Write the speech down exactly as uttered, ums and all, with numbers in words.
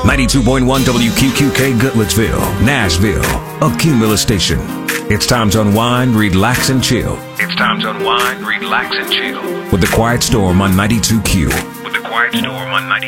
ninety-two point one W Q Q K Goodlettsville, Nashville, a Cumulus station. It's time to unwind, relax, and chill. It's time to unwind, relax, and chill. With The Quiet Storm on ninety-two Q. With The Quiet Storm on ninety-two Q.